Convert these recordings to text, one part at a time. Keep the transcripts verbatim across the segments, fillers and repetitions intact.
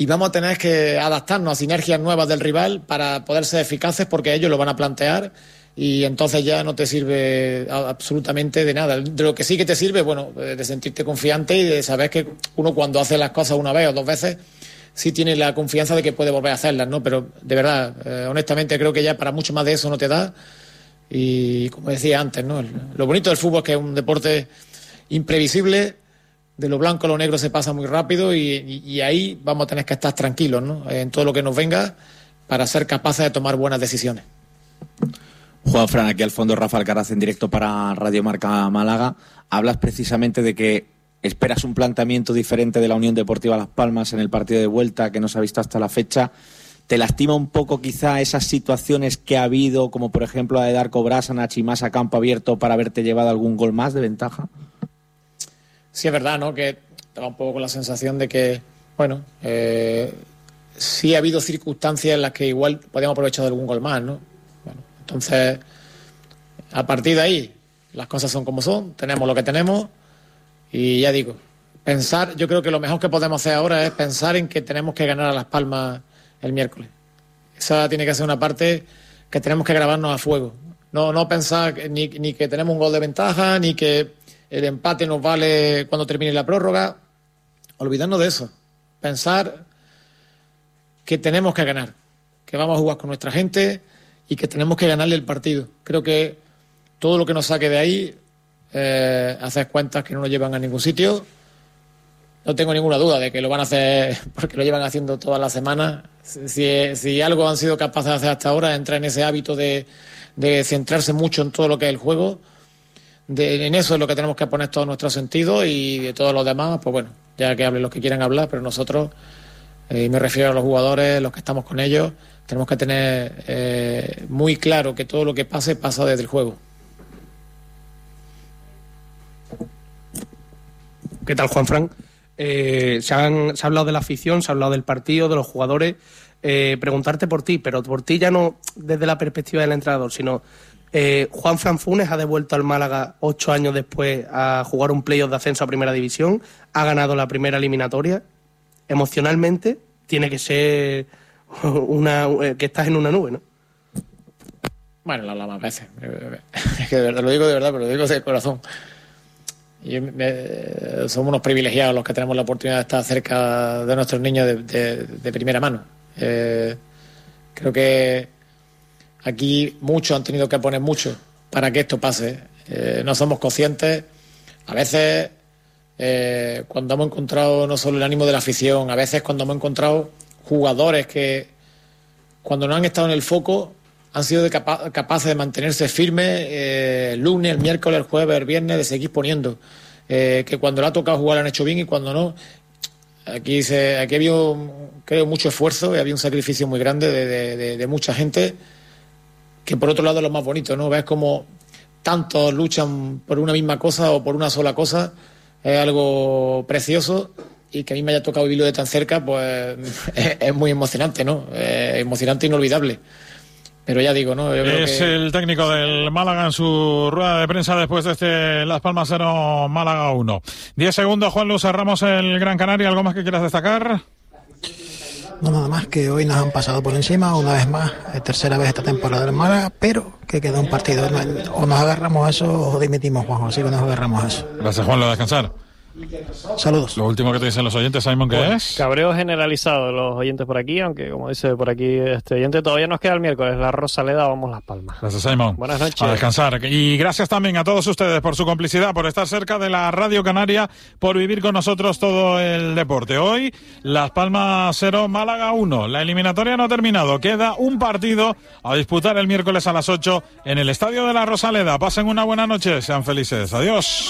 y vamos a tener que adaptarnos a sinergias nuevas del rival para poder ser eficaces, porque ellos lo van a plantear y entonces ya no te sirve absolutamente de nada. De lo que sí que te sirve, bueno, de sentirte confiante y de saber que uno cuando hace las cosas una vez o dos veces sí tiene la confianza de que puede volver a hacerlas, ¿no? Pero de verdad, eh, honestamente creo que ya para mucho más de eso no te da. Y como decía antes, ¿no? Lo bonito del fútbol es que es un deporte imprevisible. De lo blanco a lo negro se pasa muy rápido y, y, y ahí vamos a tener que estar tranquilos, ¿no? En todo lo que nos venga para ser capaces de tomar buenas decisiones. Juanfran, aquí al fondo Rafa Alcaraz en directo para Radio Marca Málaga. Hablas precisamente de que esperas un planteamiento diferente de la Unión Deportiva Las Palmas en el partido de vuelta que no se ha visto hasta la fecha. ¿Te lastima un poco quizá esas situaciones que ha habido, como por ejemplo la de Darko Brasanac y más a campo abierto para haberte llevado algún gol más de ventaja? Sí, es verdad, ¿no? Que estaba un poco con la sensación de que, bueno, eh, sí ha habido circunstancias en las que igual podíamos aprovechar de algún gol más, ¿no? Bueno, entonces, a partir de ahí, las cosas son como son, tenemos lo que tenemos y ya digo, pensar, yo creo que lo mejor que podemos hacer ahora es pensar en que tenemos que ganar a Las Palmas el miércoles. Esa tiene que ser una parte que tenemos que grabarnos a fuego. No, no pensar ni, ni que tenemos un gol de ventaja, ni que el empate nos vale cuando termine la prórroga. Olvidarnos de eso. Pensar que tenemos que ganar, que vamos a jugar con nuestra gente y que tenemos que ganarle el partido. Creo que todo lo que nos saque de ahí, eh, hacer cuentas que no nos llevan a ningún sitio. No tengo ninguna duda de que lo van a hacer porque lo llevan haciendo todas las semanas. Si, si algo han sido capaces de hacer hasta ahora, entrar en ese hábito de, de centrarse mucho en todo lo que es el juego. De, en eso es lo que tenemos que poner todo nuestro sentido, y de todos los demás, pues bueno, ya que hablen los que quieran hablar, pero nosotros, y eh, me refiero a los jugadores, los que estamos con ellos, tenemos que tener eh, muy claro que todo lo que pase, pasa desde el juego. ¿Qué tal, Juanfran? Eh, se, han, se ha hablado de la afición, se ha hablado del partido, de los jugadores. Eh, preguntarte por ti, pero por ti ya no desde la perspectiva del entrenador, sino eh, Juanfran Funes ha devuelto al Málaga ocho años después a jugar un playoff de ascenso a Primera División, ha ganado la primera eliminatoria. Emocionalmente tiene que ser una que estás en una nube, ¿no? Bueno, lo hablamos más veces. Es que de verdad, lo digo de verdad, pero lo digo de corazón. Y me, somos unos privilegiados los que tenemos la oportunidad de estar cerca de nuestros niños de, de, de primera mano. Eh, creo que aquí muchos han tenido que poner mucho para que esto pase. Eh, no somos conscientes. A veces, eh, cuando hemos encontrado no solo el ánimo de la afición, a veces cuando hemos encontrado jugadores que, cuando no han estado en el foco, han sido de capa- capaces de mantenerse firmes eh, el lunes, el miércoles, el jueves, el viernes, de seguir poniendo. Eh, que cuando le ha tocado jugar lo han hecho bien y cuando no. Aquí se, aquí ha habido, creo, mucho esfuerzo y había un sacrificio muy grande de, de, de, de mucha gente, que por otro lado es lo más bonito, ¿no? Ves como tantos luchan por una misma cosa o por una sola cosa, es algo precioso, y que a mí me haya tocado vivirlo de tan cerca, pues es, es muy emocionante, ¿no? Es emocionante e inolvidable. Pero ya digo, ¿no? Yo creo es que... el técnico del Málaga en su rueda de prensa después de este Las Palmas cero, Málaga uno. Diez segundos, Juan Luis, cerramos el Gran Canaria. ¿Algo más que quieras destacar? No, nada más, que hoy nos han pasado por encima una vez más, tercera vez esta temporada del Málaga, pero que queda un partido. O nos agarramos a eso o dimitimos, Juanjo, así que nos agarramos a eso. Gracias, Juan, lo de descansar. Saludos. Lo último que te dicen los oyentes, Simon, ¿qué Bueno, es? Cabreo generalizado de los oyentes por aquí, aunque como dice por aquí este oyente, todavía nos queda el miércoles, la Rosaleda, vamos Las Palmas. Gracias, Simon. Buenas noches. A descansar. Y gracias también a todos ustedes por su complicidad, por estar cerca de la Radio Canaria, por vivir con nosotros todo el deporte. Hoy, Las Palmas cero, Málaga uno. La eliminatoria no ha terminado. Queda un partido a disputar el miércoles a las ocho en el Estadio de la Rosaleda. Pasen una buena noche. Sean felices. Adiós.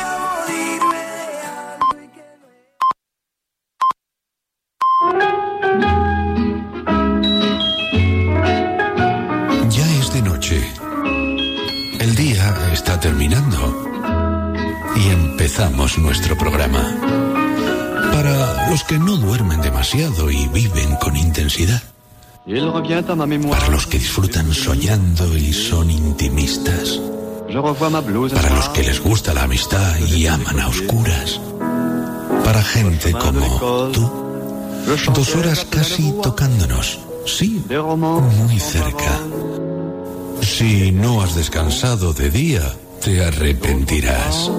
El día está terminando y empezamos nuestro programa. Para los que no duermen demasiado y viven con intensidad. Para los que disfrutan soñando y son intimistas. Para los que les gusta la amistad y aman a oscuras. Para gente como tú, Dos horas casi tocándonos. Sí, muy cerca. Si no has descansado de día, te arrepentirás.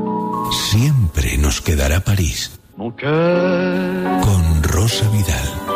Siempre nos quedará París. Con Rosa Vidal.